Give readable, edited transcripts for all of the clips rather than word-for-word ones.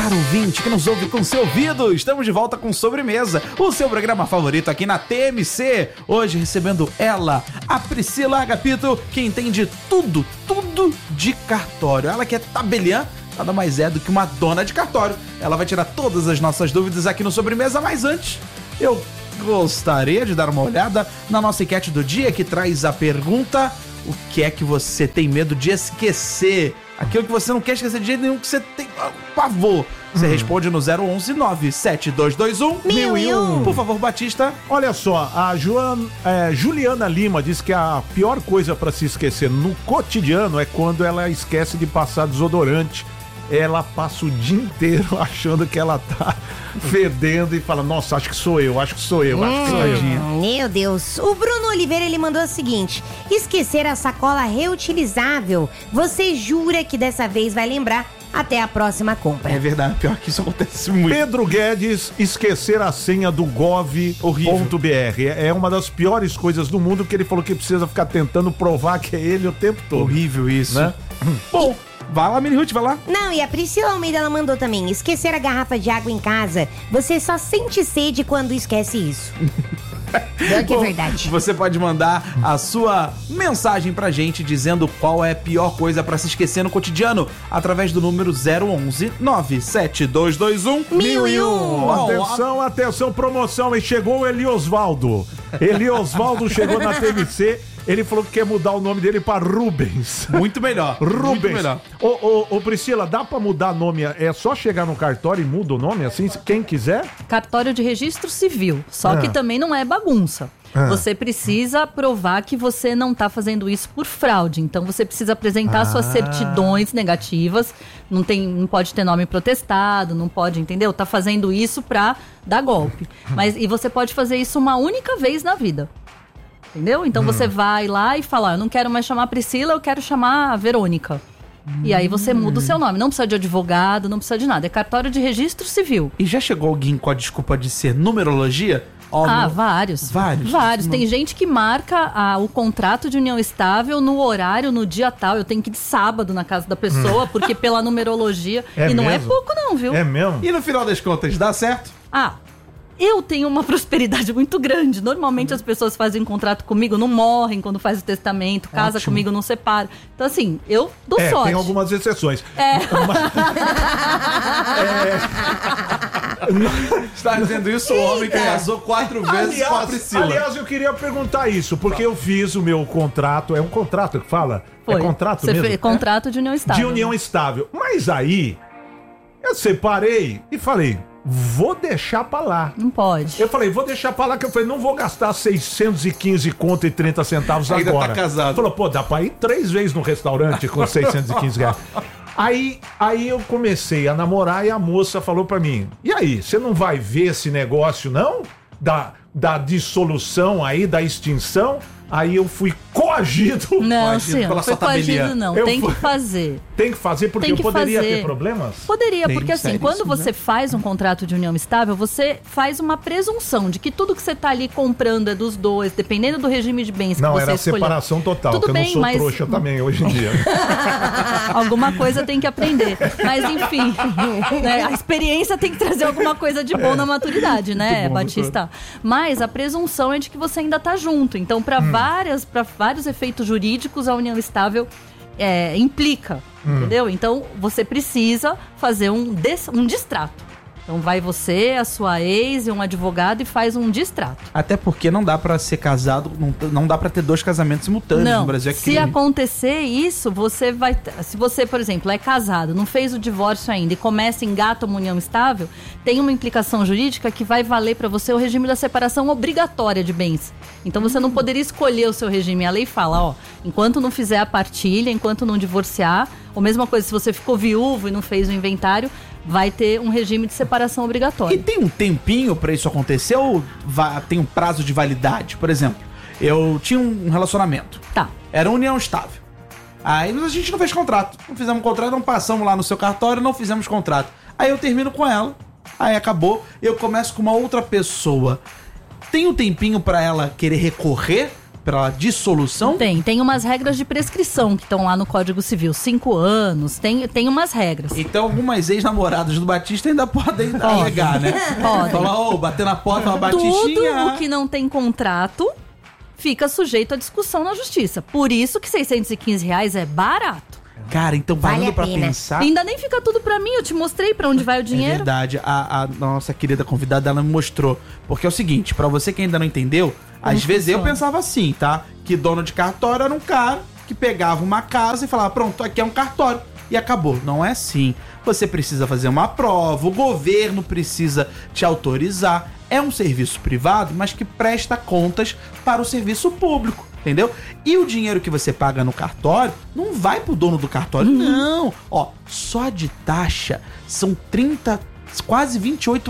caro ouvinte que nos ouve com seu ouvido. Estamos de volta com Sobremesa, o seu programa favorito aqui na TMC. Hoje recebendo ela, a Priscila Agapito, que entende tudo de cartório. Ela que é tabeliã, nada mais é do que uma dona de cartório. Ela vai tirar todas as nossas dúvidas aqui no Sobremesa, mas antes, eu gostaria de dar uma olhada na nossa enquete do dia, que traz a pergunta: o que é que você tem medo de esquecer? Aquilo que você não quer esquecer de jeito nenhum, que você tem pavor. Você responde no 011 97221 1001. Por favor, Batista. Olha só, a Juliana Lima diz que a pior coisa pra se esquecer no cotidiano é quando ela esquece de passar desodorante. Ela passa o dia inteiro achando que ela tá fedendo e fala: nossa, acho que sou eu. Meu Deus. O Bruno Oliveira, ele mandou o seguinte: esquecer a sacola reutilizável. Você jura que dessa vez vai lembrar até a próxima compra. É verdade, pior que isso acontece muito. Pedro Guedes, esquecer a senha do gov.br. É uma das piores coisas do mundo, que ele falou que precisa ficar tentando provar que é ele o tempo todo. Horrível isso, né? Bom, vai lá, Mini Ruth, vai lá. Não, e a Priscila Almeida, ela mandou também: esquecer a garrafa de água em casa. Você só sente sede quando esquece isso. É que é verdade. Você pode mandar a sua mensagem pra gente dizendo qual é a pior coisa pra se esquecer no cotidiano através do número 011 97221 1001. Atenção, promoção, e chegou o Eliosvaldo. Eliosvaldo chegou na TMC. Ele falou que quer mudar o nome dele pra Rubens. Muito melhor. Rubens. Muito melhor. Ô, Priscila, dá pra mudar nome? É só chegar no cartório e muda o nome assim, quem quiser? Cartório de registro civil. Só que também não é bagunça. Você precisa provar que você não tá fazendo isso por fraude. Então você precisa apresentar suas certidões negativas. Não pode ter nome protestado, não pode, entendeu? Tá fazendo isso pra dar golpe. E você pode fazer isso uma única vez na vida. Entendeu? Então você vai lá e fala: eu não quero mais chamar Priscila, eu quero chamar a Verônica. E aí você muda o seu nome. Não precisa de advogado, não precisa de nada. É cartório de registro civil. E já chegou alguém com a desculpa de ser numerologia? Vários. Tem gente que marca o contrato de união estável no horário, no dia tal. Eu tenho que ir de sábado na casa da pessoa, porque pela numerologia. E não é pouco não, viu? É mesmo? E no final das contas, dá certo? Eu tenho uma prosperidade muito grande. Normalmente as pessoas fazem um contrato comigo, não morrem quando faz o testamento, casa comigo, não separa. Então assim, eu dou sorte. Tem algumas exceções. Está dizendo isso o homem que casou 4 vezes com a Priscila. Aliás, eu queria perguntar isso, porque eu fiz o meu contrato. É um contrato que fala? Foi. É contrato mesmo? Fez contrato de união estável. De união estável. Mas aí, eu separei e falei: vou deixar pra lá. Não pode. Eu falei: vou deixar pra lá, que eu falei: não vou gastar 615 conto e 30 centavos ainda agora. Tá casado. Falou: pô, dá pra ir 3 vezes no restaurante com 615 reais. Aí eu comecei a namorar e a moça falou pra mim: e aí, você não vai ver esse negócio não? Da dissolução aí, da extinção? Aí eu fui coagido. Não, sim, não foi coagido não. Tem que fazer. Tem que fazer porque eu poderia ter problemas? Poderia, porque assim, quando você faz um contrato de união estável, você faz uma presunção de que tudo que você tá ali comprando é dos dois, dependendo do regime de bens que você escolheu. Não, era separação total, tudo que bem, eu não sou trouxa também hoje em dia. Alguma coisa tem que aprender. Mas enfim, né, a experiência tem que trazer alguma coisa de bom na maturidade, né, Batista? Mas a presunção é de que você ainda tá junto. Então, para vários efeitos jurídicos, a união estável implica, entendeu? Então, você precisa fazer um distrato. Então vai você, a sua ex e um advogado e faz um distrato. Até porque não dá pra ser casado, não dá pra ter 2 casamentos simultâneos no Brasil. Se acontecer isso, você vai... Se você, por exemplo, é casado, não fez o divórcio ainda e engata uma união estável, tem uma implicação jurídica que vai valer pra você o regime da separação obrigatória de bens. Então você não poderia escolher o seu regime. A lei fala, enquanto não fizer a partilha, enquanto não divorciar, ou mesma coisa, se você ficou viúvo e não fez o inventário, vai ter um regime de separação obrigatória. E tem um tempinho pra isso acontecer ou tem um prazo de validade? Por exemplo, eu tinha um relacionamento. Era união estável. Aí a gente não fez contrato. Não fizemos contrato, não passamos lá no seu cartório, não fizemos contrato. Aí eu termino com ela, aí acabou, eu começo com uma outra pessoa. Tem um tempinho pra ela querer recorrer pela dissolução? Tem umas regras de prescrição que estão lá no Código Civil. 5 anos, tem umas regras. Então algumas ex-namoradas do Batista ainda podem alegar, né? Podem. Falar, bater na porta, falar, Batistinha... Tudo o que não tem contrato fica sujeito à discussão na justiça. Por isso que R$615 é barato. Cara, então Vale parando a pra pena. pensar... E ainda nem fica tudo pra mim, eu te mostrei pra onde vai o É dinheiro. verdade, a nossa querida convidada, ela me mostrou. Porque é o seguinte, pra você que ainda não entendeu, às vezes eu pensava assim, tá? Que dono de cartório era um cara que pegava uma casa e falava, pronto, aqui é um cartório. E acabou. Não é assim. Você precisa fazer uma prova, o governo precisa te autorizar. É um serviço privado, mas que presta contas para o serviço público, entendeu? E o dinheiro que você paga no cartório não vai pro dono do cartório, não. Ó, só de taxa são 30, quase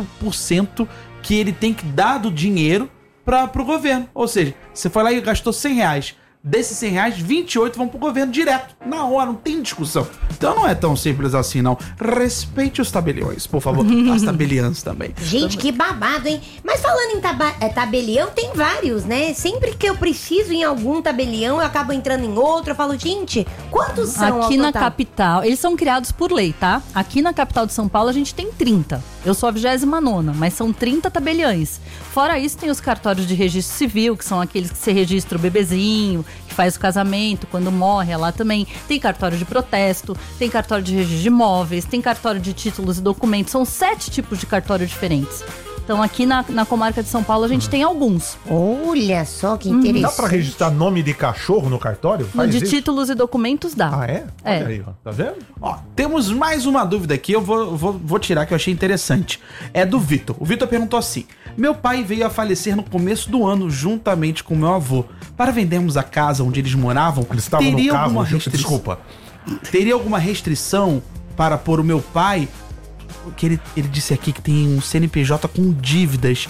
28% que ele tem que dar do dinheiro pro governo. Ou seja, você foi lá e gastou R$100. Desses R$100, 28 vão pro governo direto. Na hora, não tem discussão. Então não é tão simples assim, não. Respeite os tabeliões, por favor. As tabeliãs também. Gente, que babado, hein? Mas falando em tabelião, tem vários, né? Sempre que eu preciso em algum tabelião, eu acabo entrando em outro. Eu falo, gente, quantos são Aqui ao na total? capital, eles são criados por lei, tá? Aqui na capital de São Paulo a gente tem 30. Eu sou a 29ª, mas são 30 tabeliães. Fora isso, tem os cartórios de registro civil, que são aqueles que você registra o bebezinho, que faz o casamento, quando morre, é lá também. Tem cartório de protesto, tem cartório de registro de imóveis, tem cartório de títulos e documentos. São 7 tipos de cartório diferentes. Então aqui na comarca de São Paulo a gente tem alguns. Olha só que interessante. Dá pra registrar nome de cachorro no cartório? No Faz de isso? títulos e documentos dá. Ah, é? É. Olha aí, ó. Tá vendo? Ó, temos mais uma dúvida aqui, eu vou tirar que eu achei interessante. É do Vitor. O Vitor perguntou assim: meu pai veio a falecer no começo do ano, juntamente com meu avô. Para vendermos a casa onde eles moravam, Eles estavam no teria carro, alguma restrição? desculpa. Teria alguma restrição para pôr o meu pai? Porque ele disse aqui que tem um CNPJ com dívidas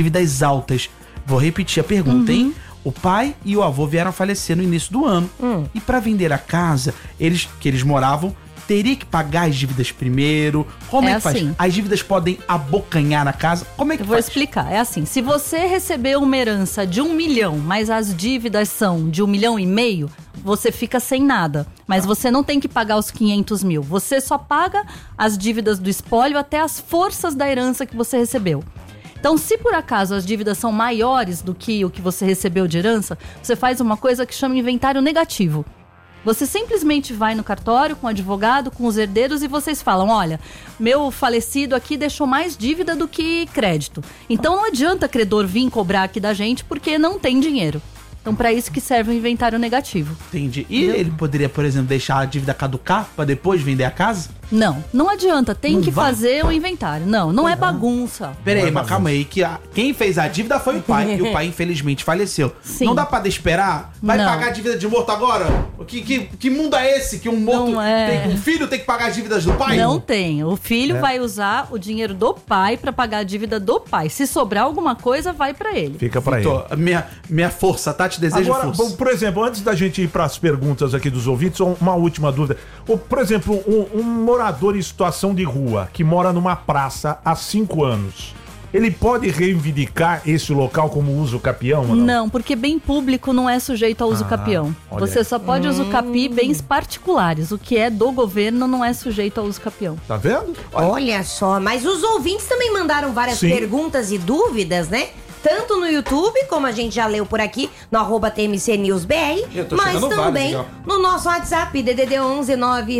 altas. Vou repetir a pergunta, hein? O pai e o avô vieram a falecer no início do ano. E para vender a casa, que eles moravam, teria que pagar as dívidas primeiro? Como é que faz? assim. As dívidas podem abocanhar na casa? Como é que Eu vou faz? explicar. É assim, se você recebeu uma herança de 1 milhão, mas as dívidas são de 1,5 milhão, você fica sem nada. Mas você não tem que pagar os 500 mil. Você só paga as dívidas do espólio até as forças da herança que você recebeu. Então, se por acaso as dívidas são maiores do que o que você recebeu de herança, você faz uma coisa que chama inventário negativo. Você simplesmente vai no cartório com o advogado, com os herdeiros e vocês falam, olha, meu falecido aqui deixou mais dívida do que crédito. Então não adianta credor vir cobrar aqui da gente porque não tem dinheiro. Então para isso que serve o inventário negativo. Entendi. E ele poderia, por exemplo, deixar a dívida caducar para depois vender a casa? Não adianta, tem Não que vai? fazer o inventário. Não é bagunça. Peraí, Não é mas calma aí, que quem fez a dívida foi o pai, e o pai infelizmente faleceu. Sim. Não dá pra esperar? Vai Não. pagar a dívida de morto agora? Que mundo é esse que um morto Não é. um filho tem que pagar as dívidas do pai? Não tem. O filho vai usar o dinheiro do pai para pagar a dívida do pai. Se sobrar alguma coisa, vai para ele. Fica pra ele. Vitor, minha força, tá? Te desejo Agora, força. por exemplo, antes da gente ir para as perguntas aqui dos ouvintes, uma última dúvida. Por exemplo, um morador em situação de rua que mora numa praça há 5 anos, ele pode reivindicar esse local como uso capião ou não? Não, porque bem público não é sujeito ao uso capião. olha Você aí. só pode usucapi bens particulares. O que é do governo não é sujeito ao uso capião. Tá vendo? Olha só, mas os ouvintes também mandaram várias Sim. perguntas e dúvidas, né? Tanto no YouTube, como a gente já leu por aqui, no @TMCNewsBR, Eu tô mas chegando também vários, no nosso WhatsApp, DDD 11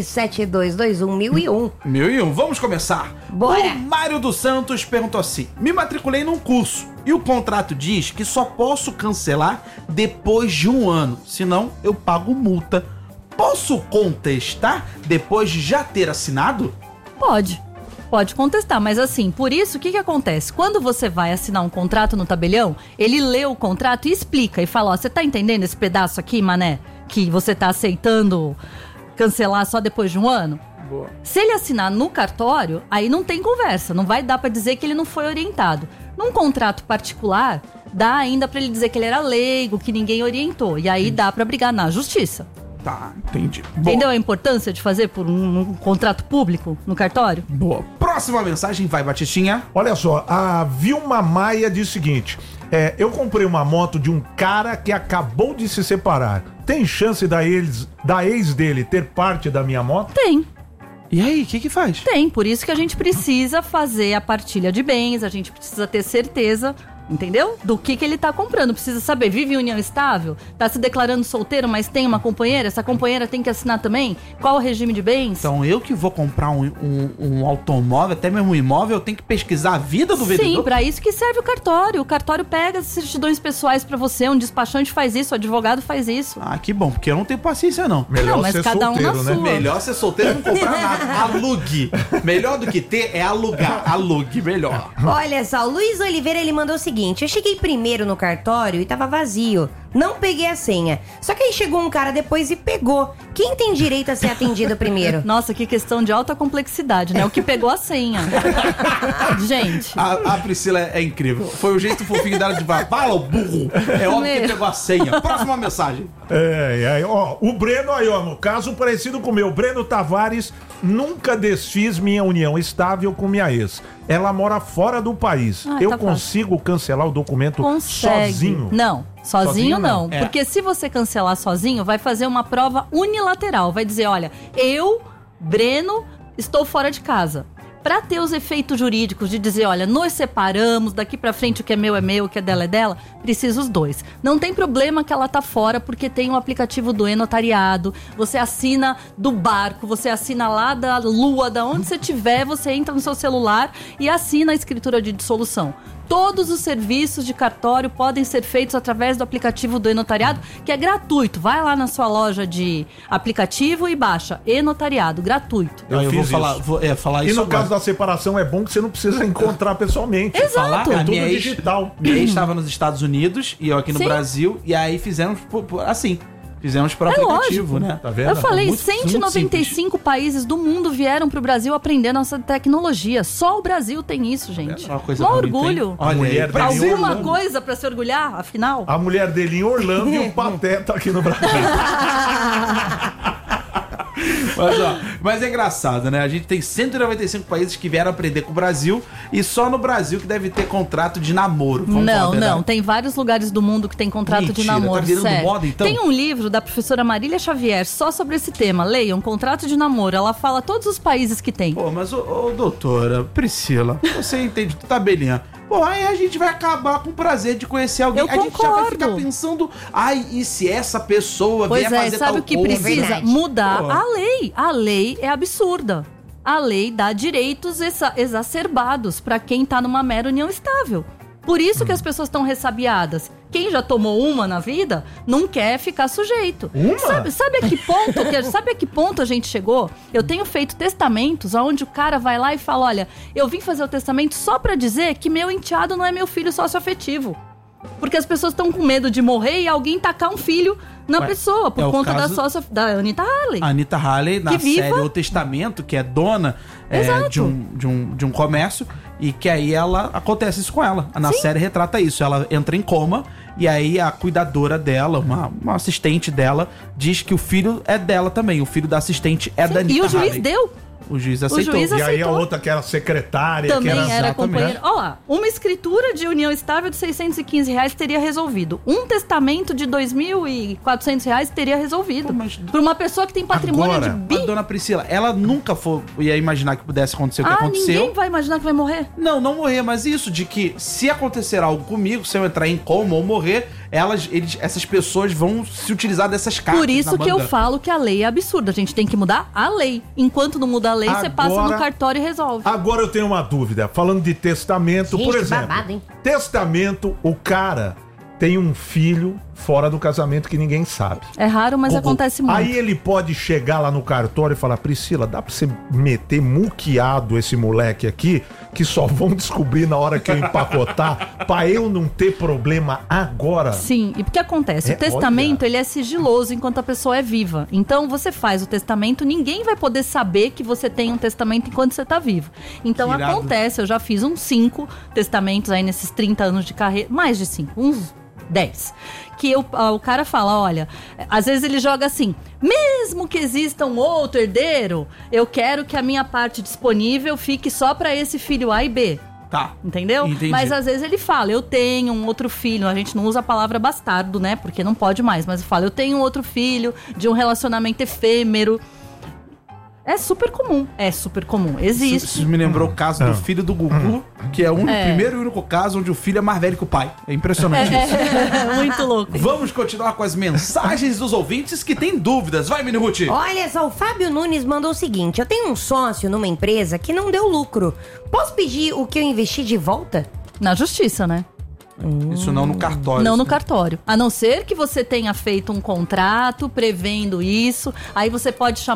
97221 1001. 1001, vamos começar. Bora. O Mário dos Santos perguntou assim: me matriculei num curso e o contrato diz que só posso cancelar depois de 1 ano, senão eu pago multa. Posso contestar depois de já ter assinado? Pode contestar, mas assim, por isso, o que acontece? Quando você vai assinar um contrato no tabelião, ele lê o contrato e explica e fala, ó, você tá entendendo esse pedaço aqui, mané? Que você tá aceitando cancelar só depois de 1 ano? Boa. Se ele assinar no cartório, aí não tem conversa, não vai dar pra dizer que ele não foi orientado. Num contrato particular, dá ainda pra ele dizer que ele era leigo, que ninguém orientou, e aí dá pra brigar na justiça. Tá, entendi. Entendeu a importância de fazer por um contrato público no cartório? Boa. Próxima mensagem, vai, Batistinha. Olha só, a Vilma Maia diz o seguinte: eu comprei uma moto de um cara que acabou de se separar. Tem chance da ex dele ter parte da minha moto? Tem. E aí, o que faz? Tem, por isso que a gente precisa fazer a partilha de bens, a gente precisa ter certeza, entendeu? Do que ele tá comprando. Precisa saber, vive em união estável? Tá se declarando solteiro, mas tem uma companheira? Essa companheira tem que assinar também? Qual o regime de bens? Então eu que vou comprar um automóvel, até mesmo um imóvel, eu tenho que pesquisar a vida do vendedor? Sim, pra isso que serve o cartório. O cartório pega as certidões pessoais pra você, um despachante faz isso, o advogado faz isso. Ah, que bom, porque eu não tenho paciência, não. Melhor mas ser cada um solteiro, na né? sua. Melhor ser solteiro e não comprar nada. Alugue. Melhor do que ter é alugar. Alugue, melhor. Olha só, o Luiz Oliveira, ele mandou o seguinte: eu cheguei primeiro no cartório e tava vazio. Não peguei a senha. Só que aí chegou um cara depois e pegou. Quem tem direito a ser atendido primeiro? Nossa, que questão de alta complexidade, né? O que pegou a senha. Gente. A Priscila é incrível. Foi o jeito fofinho dela de fala, o burro. É óbvio que pegou a senha. Próxima mensagem. Ó, o Breno aí, ó, no caso parecido com o meu, Breno Tavares, nunca desfiz minha união estável com minha ex. Ela mora fora do país. Ah, eu tá consigo cancelar o documento sozinho? Não, sozinho não. É. Porque se você cancelar sozinho, vai fazer uma prova unilateral. Vai dizer, olha, eu, Breno, estou fora de casa. Pra ter os efeitos jurídicos de dizer, olha, nos separamos, daqui pra frente o que é meu, o que é dela, precisa os dois. Não tem problema que ela tá fora, porque tem o aplicativo do e-notariado, você assina do barco, você assina lá da lua, da onde você tiver, você entra no seu celular e assina a escritura de dissolução. Todos os serviços de cartório podem ser feitos através do aplicativo do e-notariado, que é gratuito. Vai lá na sua loja de aplicativo e baixa e-notariado, gratuito. Eu vou fiz falar E isso no agora. caso da separação é bom que você não precisa encontrar pessoalmente. Exato. É tudo minha ex- digital. Minha ex estava nos Estados Unidos e eu aqui no Sim. Brasil. E aí fizemos assim. Fizemos por aplicativo, lógico. né? Tá vendo? Eu falei, Muito 195 países do mundo vieram pro Brasil aprender nossa tecnologia. Só o Brasil tem isso, gente. Uma coisa Mó bonita, orgulho. hein? Olha aí, mulher Brasil. dele- Alguma coisa pra se orgulhar, afinal? A mulher dele em Orlando e o Pateta aqui no Brasil. Mas é engraçado, né? A gente tem 195 países que vieram aprender com o Brasil e só no Brasil que deve ter contrato de namoro. Vamos falar a Não, verdade. não. Tem vários lugares do mundo que tem contrato de Mentira, namoro, tá virando sério. moda, então? Tem um livro da professora Marília Xavier só sobre esse tema. Leiam, contrato de namoro. Ela fala todos os países que tem. Pô, mas ô doutora, Priscila, você entende tabelinha. Pô, aí a gente vai acabar com o prazer de conhecer alguém. Eu a gente já vai concordo. ficar pensando, ai, e se essa pessoa Pois vier é, fazer sabe tal o que coisa? precisa? verdade. Mudar Pô. a lei. A lei é absurda. A lei dá direitos exacerbados pra quem tá numa mera união estável. Por isso que as pessoas estão ressabiadas. Quem já tomou uma na vida não quer ficar sujeito. Uma? Sabe a que ponto a gente chegou? Eu tenho feito testamentos onde o cara vai lá e fala, olha, eu vim fazer o testamento só pra dizer que meu enteado não é meu filho sócio-afetivo. Porque as pessoas estão com medo de morrer e alguém tacar um filho na Ué, pessoa, por é o conta caso- da Anitta Halley. A Anitta Halley, na Que viva. série O Testamento, que é dona Exato. de um comércio, e que aí acontece isso com ela. Na série retrata isso. Ela entra em coma, e aí a cuidadora dela, uma assistente dela, diz que o filho é dela também. O filho da assistente é da Anitta E o juiz Halley. deu. O juiz aceitou. juiz E aí a aceitou. outra que era secretária, Também que era exatamente. companheira. Olha lá, uma escritura de união estável de R$615 teria resolvido. Um testamento de R$2.400 teria resolvido. Pô, mas- Por uma pessoa que tem patrimônio Agora, de bi. Mas, dona Priscila, ela nunca ia imaginar que pudesse acontecer o que aconteceu. Ninguém vai imaginar que vai morrer. Não morrer, mas isso de que se acontecer algo comigo, se eu entrar em coma ou morrer, essas pessoas vão se utilizar dessas cartas. Por isso na que eu banda. falo que a lei é absurda. A gente tem que mudar a lei. Enquanto não muda a lei, você passa Agora- no cartório e resolve. Agora eu tenho uma dúvida. Falando de testamento, Gente, por que exemplo. babado, hein? Testamento, o cara tem um filho fora do casamento que ninguém sabe. É raro, mas acontece muito. Aí ele pode chegar lá no cartório e falar: Priscila, dá pra você meter muqueado esse moleque aqui, que só vão descobrir na hora que eu empacotar, pra eu não ter problema agora? Sim, e o que acontece? É, O testamento, olha. ele é sigiloso enquanto a pessoa é viva. Então, você faz o testamento, ninguém vai poder saber que você tem um testamento enquanto você tá vivo. Então, Que irado. acontece, eu já fiz uns 5 testamentos aí nesses 30 anos de carreira, mais de 5, uns 10. Que o cara fala, olha, às vezes ele joga assim, mesmo que exista um outro herdeiro, eu quero que a minha parte disponível fique só pra esse filho A e B. Tá. Entendeu? Entendi. Mas às vezes ele fala, eu tenho um outro filho. A gente não usa a palavra bastardo, né? Porque não pode mais. Mas fala, eu tenho um outro filho de um relacionamento efêmero. É super comum. Existe. Isso me lembrou o caso do filho do Gugu, que é o primeiro e único caso onde o filho é mais velho que o pai. É impressionante isso. Muito louco. Vamos continuar com as mensagens dos ouvintes que têm dúvidas. Vai, Mini Ruth. Olha só, o Fábio Nunes mandou o seguinte: eu tenho um sócio numa empresa que não deu lucro. Posso pedir o que eu investi de volta? Na justiça, né? Isso não no cartório. Não no cartório. A não ser que você tenha feito um contrato prevendo isso, aí você pode chamar